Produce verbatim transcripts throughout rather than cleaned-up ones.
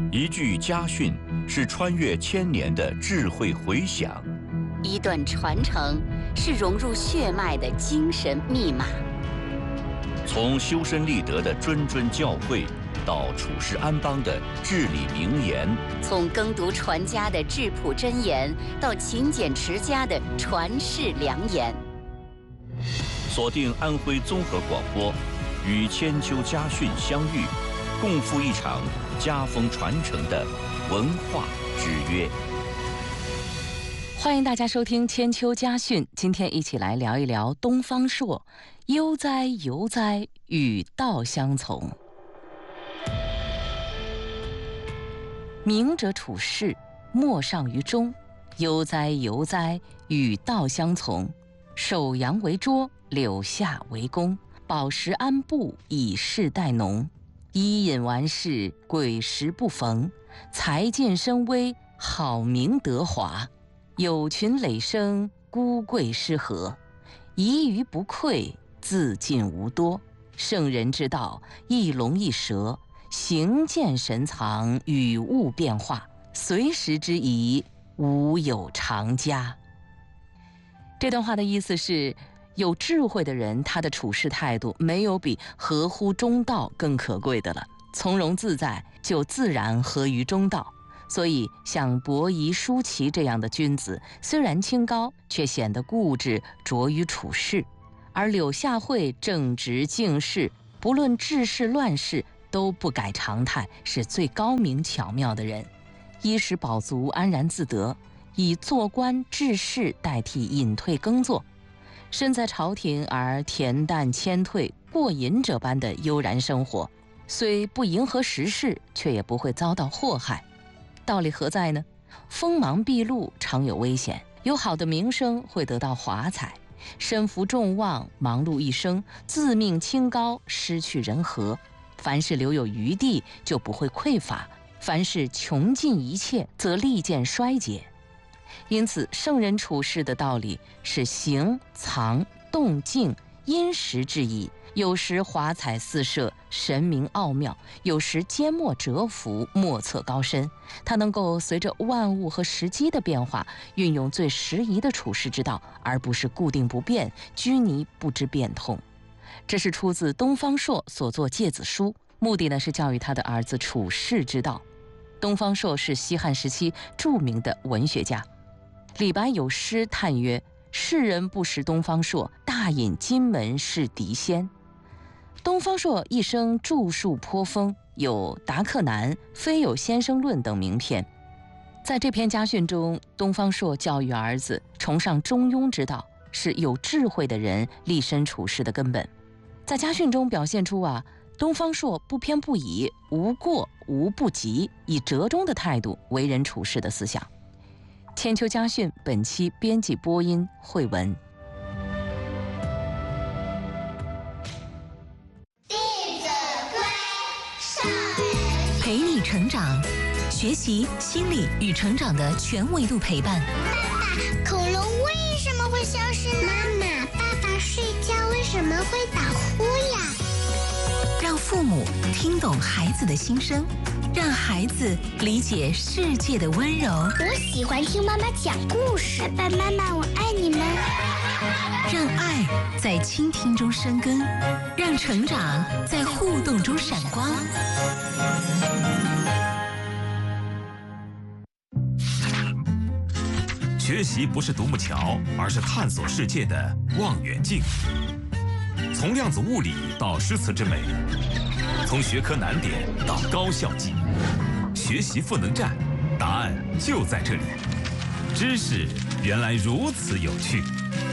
一句家训是穿越千年的智慧回响， 一段传承是融入血脉的精神密码。 从修身立德的谆谆教诲，到处世安邦的至理名言； 从耕读传家的质朴箴言，到勤俭持家的传世良言。 锁定安徽综合广播，与千秋家训相遇，共赴一场家风传承的文化之约。 欢迎大家收听千秋家训，今天一起来聊一聊东方朔，悠哉游哉，与道相从。明者处世，莫上于中；悠哉游哉，与道相从。守阳为桌，柳下为弓。饱食安步，以示待农。伊尹完事，鬼时不逢。才见声微，好名德华。有群累生，孤贵失和。宜于不愧，自尽无多。圣人之道，一龙一蛇，形见神藏，与物变化，随时之宜，无有常家。这段话的意思是，有智慧的人，他的处事态度没有比合乎中道更可贵的了。从容自在，就自然合于中道。所以像伯夷、叔齐这样的君子，虽然清高，却显得固执，拙于处事；而柳下惠正直敬事，不论治世乱世都不改常态，是最高明巧妙的人。衣食饱足，安然自得，以做官治世代替隐退耕作。身在朝廷而恬淡谦退，过隐者般的悠然生活，虽不迎合时事，却也不会遭到祸害。道理何在呢？锋芒毕露，常有危险；有好的名声，会得到华彩；身负众望，忙碌一生，自命清高，失去人和。凡事留有余地，就不会匮乏；凡事穷尽一切，则利见衰竭。因此，圣人处事的道理是行、藏、动、静、因时制宜，有时华彩四射，神明奥妙；有时缄默蛰伏，莫测高深。他能够随着万物和时机的变化，运用最适宜的处世之道，而不是固定不变，拘泥不知变通。这是出自东方朔所作《诫子书》，目的呢是教育他的儿子处世之道。东方朔是西汉时期著名的文学家。李白有诗叹曰：世人不识东方朔，大隐金门是敌仙。东方朔一生著述颇丰，有《达克南》《非有先生论》等名篇。在这篇家训中，东方朔教育儿子崇尚中庸之道，是有智慧的人立身处世的根本。在家训中表现出啊，东方朔不偏不倚，无过无不及，以折中的态度为人处事的思想。千秋家训本期编辑播音慧文。 弟子规，上人陪你成长，学习心理与成长的全维度陪伴。 爸爸，恐龙为什么会消失呢？妈妈，爸爸睡觉为什么会打呼呀？ 让父母听懂孩子的心声，让孩子理解世界的温柔。 我喜欢听妈妈讲故事。爸爸妈妈，我爱你们。 让爱在倾听中生根，让成长在互动中闪光。 学习不是独木桥，而是探索世界的望远镜。从量子物理到诗词之美，从学科难点到高效记，学习赋能站，答案就在这里。知识原来如此有趣。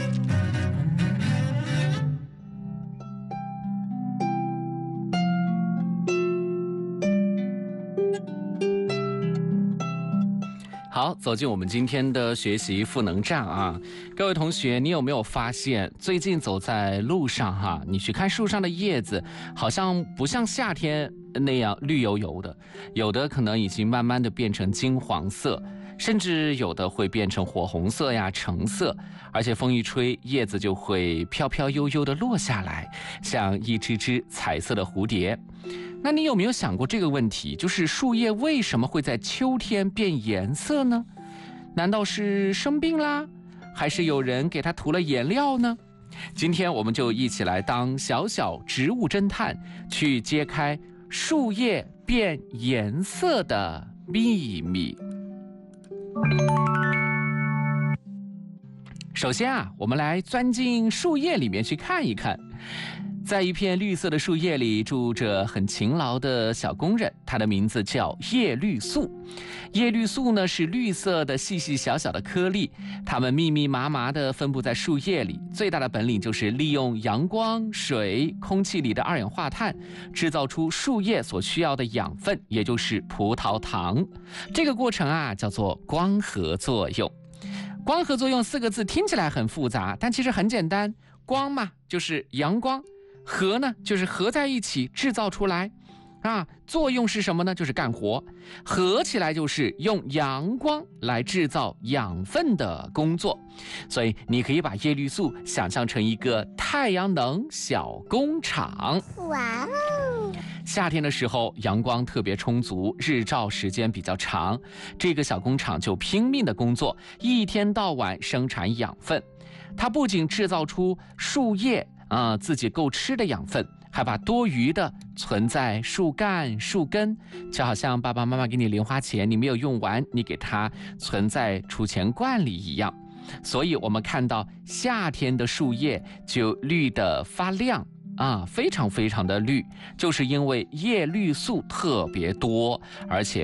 好，走进我们今天的学习赋能站啊！各位同学，你有没有发现，最近走在路上哈，你去看树上的叶子，好像不像夏天那样绿油油的，有的可能已经慢慢的变成金黄色。 甚至有的会变成火红色呀、橙色，而且风一吹，叶子就会飘飘悠悠地落下来，像一只只彩色的蝴蝶。那你有没有想过这个问题，就是树叶为什么会在秋天变颜色呢？难道是生病啦？还是有人给它涂了颜料呢？今天我们就一起来当小小植物侦探，去揭开树叶变颜色的秘密。首先啊，我们来钻进树叶里面去看一看。在一片绿色的树叶里住着很勤劳的小工人，他的名字叫叶绿素。叶绿素呢是绿色的细细小小的颗粒，它们密密麻麻地分布在树叶里，最大的本领就是利用阳光、水、空气里的二氧化碳，制造出树叶所需要的养分，也就是葡萄糖。这个过程啊叫做光合作用。光合作用四个字听起来很复杂，但其实很简单。光嘛就是阳光，合呢就是合在一起制造出来啊，作用是什么呢？就是干活，合起来就是用阳光来制造养分的工作。所以你可以把叶绿素想象成一个太阳能小工厂。 哇哦！ 夏天的时候阳光特别充足，日照时间比较长，这个小工厂就拼命的工作，一天到晚生产养分。它不仅制造出树叶啊、呃、自己够吃的养分，还把多余的存在树干、树根，就好像爸爸妈妈给你零花钱，你没有用完，你给它存在储钱罐里一样。所以我们看到夏天的树叶就绿得发亮啊，非常非常的绿，就是因为叶绿素特别多，而且